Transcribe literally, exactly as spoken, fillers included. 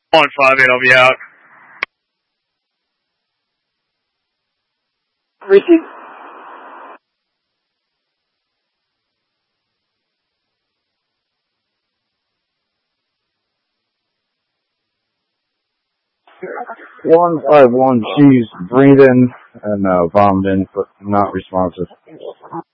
One five eight, I'll be out. Receive. One five one, she's breathing and uh, vomiting, but not responsive.